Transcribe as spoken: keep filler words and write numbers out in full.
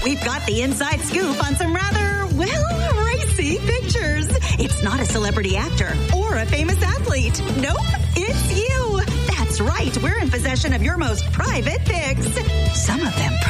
We've got the inside scoop on some rather, well, racy pictures. It's not a celebrity actor or a famous athlete. Nope, it's you. That's right. We're in possession of your most private pics. Some of them